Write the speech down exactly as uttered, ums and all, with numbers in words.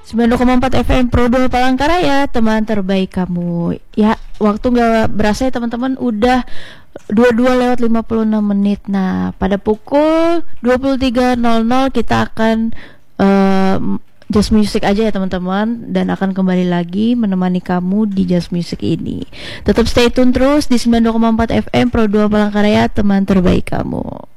sembilan puluh koma empat F M Pro dua Palangkaraya, teman terbaik kamu. Ya, waktu gak berasa ya teman-teman, udah dua puluh dua lewat lima puluh enam menit. Nah, pada pukul dua puluh tiga nol nol kita akan uh, Just Music aja ya teman-teman, dan akan kembali lagi menemani kamu di Just Music ini. Tetap stay tune terus di sembilan puluh koma empat F M Pro dua Palangkaraya, teman terbaik kamu.